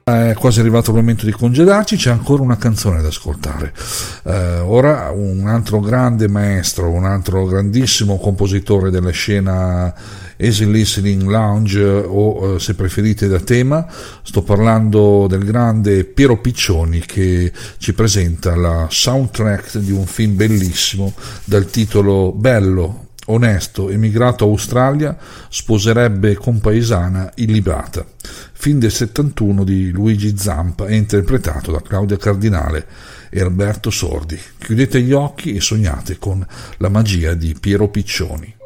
È quasi arrivato il momento di congedarci, c'è ancora una canzone da ascoltare. Ora un altro grande maestro, un altro grandissimo compositore della scena easy listening lounge o se preferite da tema, sto parlando del grande Piero Piccioni, che ci presenta la soundtrack di un film bellissimo dal titolo bello, onesto, emigrato a Australia, sposerebbe compaesana illibata. Film del 71 di Luigi Zampa e interpretato da Claudia Cardinale e Alberto Sordi. Chiudete gli occhi e sognate con la magia di Piero Piccioni.